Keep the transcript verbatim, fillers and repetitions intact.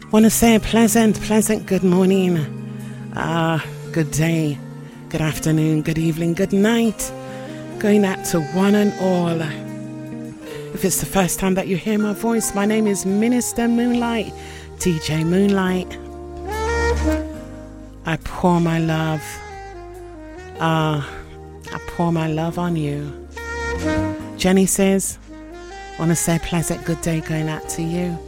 Want to say a pleasant, pleasant good morning, uh, good day, good afternoon, good evening, good night, going out to one and all. If it's the first time that you hear my voice, my name is Minister Moonlight, D J Moonlight. I pour my love, ah, uh, I pour my love on you. Jenny says, want to say pleasant good day going out to you.